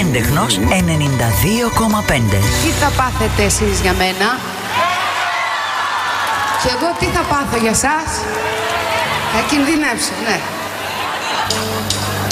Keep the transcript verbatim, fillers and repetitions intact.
Έντεχνος ενενήντα δύο κόμμα πέντε. Τι θα πάθετε εσείς για μένα? Και εγώ τι θα πάθω για σας? Θα κινδυνεύσω, ναι.